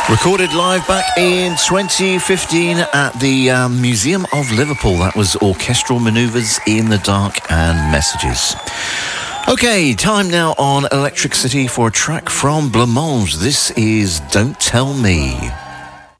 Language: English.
Recorded live back in 2015 at the Museum of Liverpool. That was Orchestral Manoeuvres in the Dark and Messages. Okay, time now on Electric City for a track from Blancmange. This is Don't Tell Me.